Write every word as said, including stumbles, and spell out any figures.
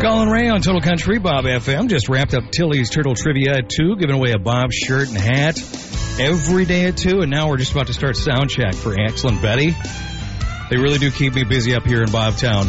Colin Ray on Total Country, Bob F M. Just wrapped up Tilly's Turtle Trivia at two, giving away a Bob shirt and hat every day at two, and now we're just about to start sound check for Axel and Betty. They really do keep me busy up here in Bobtown.